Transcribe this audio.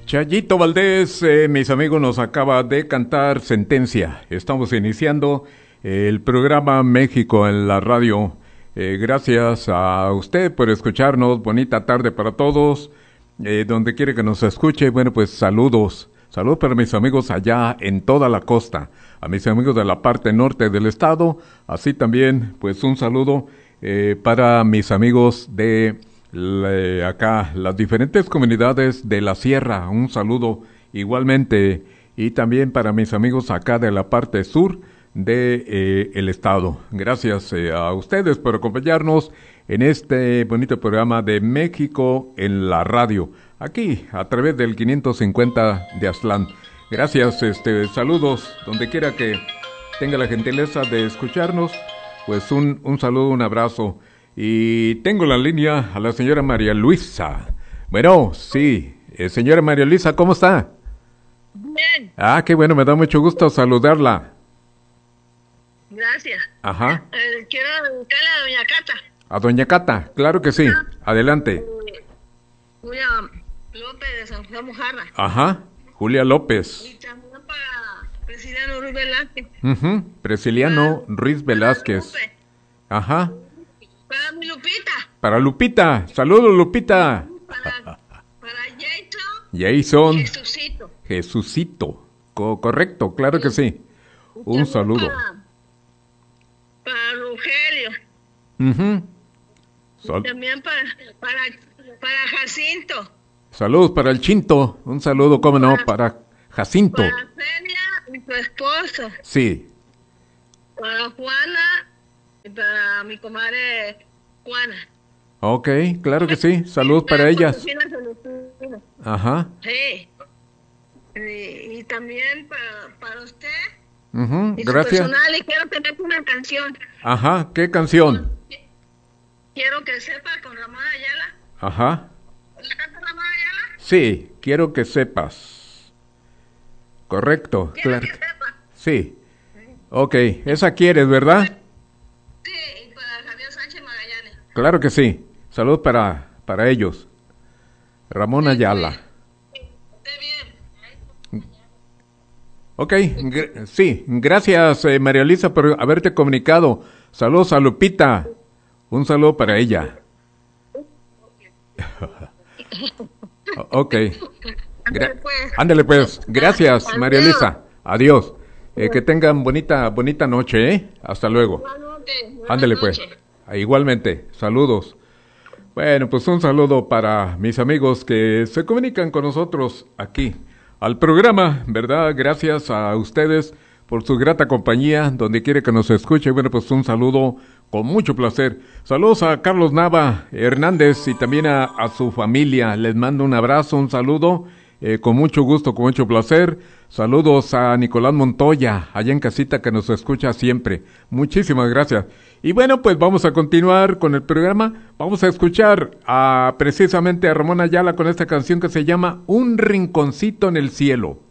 Chayito Valdés, mis amigos, nos acaba de cantar Sentencia. Estamos iniciando el programa México en la radio. Gracias a usted por escucharnos. Bonita tarde para todos. Donde quiere que nos escuche, bueno, pues saludos. Saludos para mis amigos allá en toda la costa. A mis amigos de la parte norte del estado. Así también, pues un saludo para mis amigos de acá, las diferentes comunidades de la sierra, un saludo igualmente, y también para mis amigos acá de la parte sur de el estado. Gracias a ustedes por acompañarnos en este bonito programa de México en la radio, aquí a través del 550 de Aztlán. Gracias, saludos donde quiera que tenga la gentileza de escucharnos, pues un saludo, un abrazo. Y tengo la línea a la señora María Luisa. Bueno, sí, señora María Luisa, ¿cómo está? Bien. Ah, qué bueno, me da mucho gusto saludarla. Gracias. Ajá. Quiero dedicarle a doña Cata. A doña Cata, claro que sí. Adelante. Julia López de San José Mojarra. Ajá, Julia López. Y también para Prisciliano Ruiz Velázquez. Prisciliano Ruiz Velázquez. Ajá. Para mi Lupita. Para Lupita. Saludos, Lupita. Para Jason. Jesucito. Correcto, claro que sí. Un saludo. Para Rogelio. También para Jacinto. Saludos para el Chinto. Un saludo, cómo no, para Jacinto. Para Celia y su esposo. Sí. Para Juana y para mi comadre Juana. Ok, claro que sí. Saludos para ellas. Ajá. Sí. Y también para usted. Y gracias. su personal, y quiero que me una canción. Ajá, ¿qué canción? Quiero que sepa con Ramón Ayala. Ajá. ¿La canta Ramón Ayala? Sí, quiero que sepas. Correcto, Quiero claro. que sepa. Sí. Ok, esa quieres, ¿verdad? Sí, y para Javier Sánchez Magallanes. Claro que sí. Saludos para ellos. Ramón Ayala. Esté bien. Ok, sí, gracias María Elisa por haberte comunicado. Saludos a Lupita. Un saludo para ella. Ok. Ándale pues. Gracias María Elisa. Adiós. Que tengan bonita noche, ¿eh? Hasta luego. Ándale pues. Igualmente. Saludos. Bueno, pues un saludo para mis amigos que se comunican con nosotros aquí al programa, ¿verdad? Gracias a ustedes por su grata compañía, donde quiere que nos escuche. Bueno, pues un saludo con mucho placer. Saludos a Carlos Nava Hernández y también a su familia. Les mando un abrazo, un saludo, con mucho gusto, con mucho placer. Saludos a Nicolás Montoya, allá en casita, que nos escucha siempre. Muchísimas gracias. Y bueno, pues vamos a continuar con el programa. Vamos a escuchar precisamente a Ramón Ayala con esta canción que se llama Un rinconcito en el cielo.